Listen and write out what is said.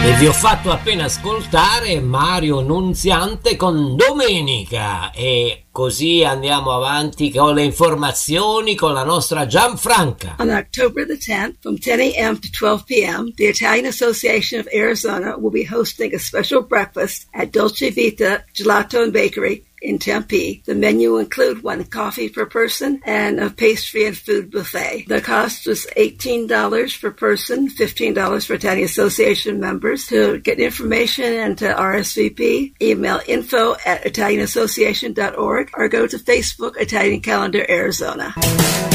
E vi ho fatto appena ascoltare Mario Nunziante con Domenica, e così andiamo avanti con le informazioni con la nostra Gianfranca. On October the 10th, from 10 a.m. to 12 p.m., the Italian Association of Arizona will be hosting a special breakfast at Dolce Vita Gelato and Bakery in Tempe. The menu will include one coffee per person and a pastry and food buffet. The cost was $18 per person, $15 for Italian Association members. To get information and to RSVP, email info@italianassociation.org or go to Facebook Italian Calendar Arizona.